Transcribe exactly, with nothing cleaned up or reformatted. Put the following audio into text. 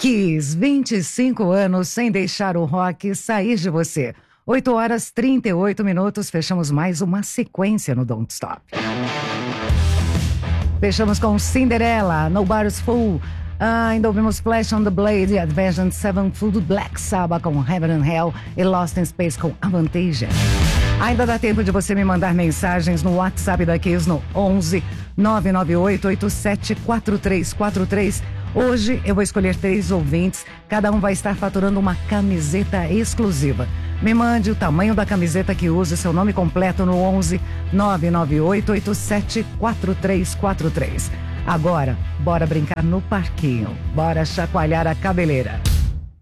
Kiss, vinte e cinco anos sem deixar o rock sair de você. oito horas e trinta e oito minutos, fechamos mais uma sequência no Don't Stop. Fechamos com Cinderella, Nobody's Fool. Ah, ainda ouvimos Flash on the Blade, Advent Sevenfold, Black Sabbath com Heaven and Hell e Lost in Space com Avantasia. Ainda dá tempo de você me mandar mensagens no WhatsApp da Kiss no onze nove nove oito oito sete quatro três quatro três. Hoje eu vou escolher três ouvintes, cada um vai estar faturando uma camiseta exclusiva. Me mande o tamanho da camiseta que usa e seu nome completo no onze nove nove oito oito sete quatro três quatro três. Agora, bora brincar no parquinho, bora chacoalhar a cabeleira.